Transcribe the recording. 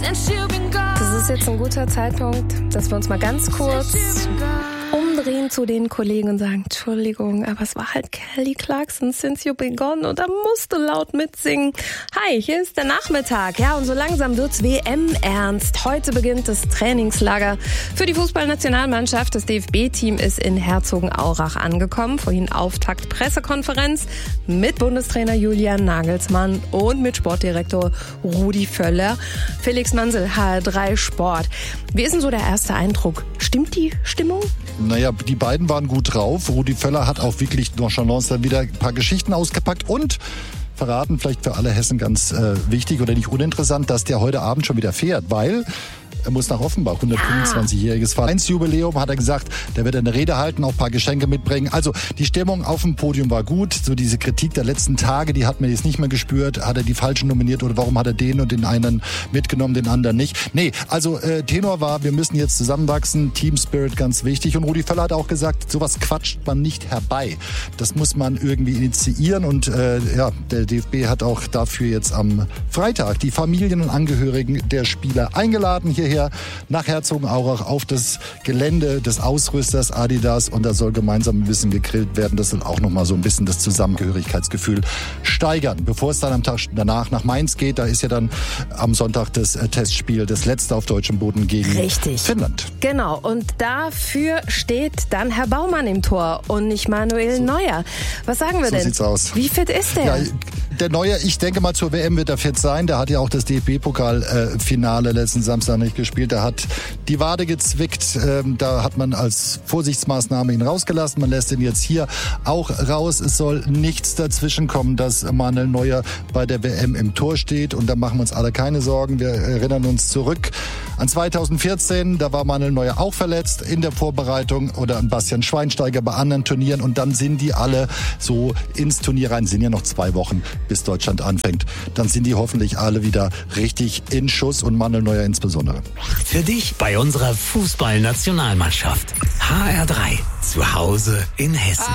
Das ist jetzt ein guter Zeitpunkt, dass wir uns mal ganz kurz umdrehen zu den Kollegen und sagen, Entschuldigung, aber es war halt Kelly Clarkson, Since You Been Gone, und da musste laut mitsingen. Hi, hier ist der Nachmittag. Ja, und so langsam wird's WM-ernst. Heute beginnt das Trainingslager für die Fußballnationalmannschaft. Das DFB-Team ist in Herzogenaurach angekommen. Vorhin Auftakt-Pressekonferenz mit Bundestrainer Julian Nagelsmann und mit Sportdirektor Rudi Völler. Felix Mansel, HR3 Sport. Wie ist denn so der erste Eindruck? Stimmt die Stimmung? Naja, die beiden waren gut drauf. Rudi Völler hat auch wirklich nonchalance dann wieder ein paar Geschichten ausgepackt und verraten, vielleicht für alle Hessen ganz wichtig oder nicht uninteressant, dass der heute Abend schon wieder fährt, weil er muss nach Offenbach, 125-jähriges Vereinsjubiläum, hat er gesagt, der wird eine Rede halten, auch ein paar Geschenke mitbringen. Also die Stimmung auf dem Podium war gut. So diese Kritik der letzten Tage, die hat man jetzt nicht mehr gespürt. Hat er die Falschen nominiert oder warum hat er den und den einen mitgenommen, den anderen nicht? Nee, also Tenor war, wir müssen jetzt zusammenwachsen, Team Spirit ganz wichtig. Und Rudi Völler hat auch gesagt, sowas quatscht man nicht herbei. Das muss man irgendwie initiieren und der DFB hat auch dafür jetzt am Freitag die Familien und Angehörigen der Spieler eingeladen hierher nach Herzogenaurach auf das Gelände des Ausrüsters Adidas und da soll gemeinsam ein bisschen gegrillt werden. Das soll auch nochmal so ein bisschen das Zusammengehörigkeitsgefühl steigern. Bevor es dann am Tag danach nach Mainz geht, da ist ja dann am Sonntag das Testspiel, das letzte auf deutschem Boden gegen Finnland. Genau, und dafür steht dann Herr Baumann im Tor und nicht Manuel Neuer. Was sagen wir denn? So sieht's aus. Wie fit ist der? Ja, der Neuer, ich denke mal, zur WM wird er fit sein. Der hat ja auch das DFB-Pokal-Finale letzten Samstag nicht gespielt. Der hat die Wade gezwickt. Da hat man als Vorsichtsmaßnahme ihn rausgelassen. Man lässt ihn jetzt hier auch raus. Es soll nichts dazwischen kommen, dass Manuel Neuer bei der WM im Tor steht. Und da machen wir uns alle keine Sorgen. Wir erinnern uns zurück an 2014. Da war Manuel Neuer auch verletzt in der Vorbereitung oder an Bastian Schweinsteiger bei anderen Turnieren. Und dann sind die alle so ins Turnier rein. Sind ja noch 2 Wochen, bis Deutschland anfängt. Dann sind die hoffentlich alle wieder richtig in Schuss und Manuel Neuer insbesondere. Für dich bei unserer Fußballnationalmannschaft. HR3. Zu Hause in Hessen.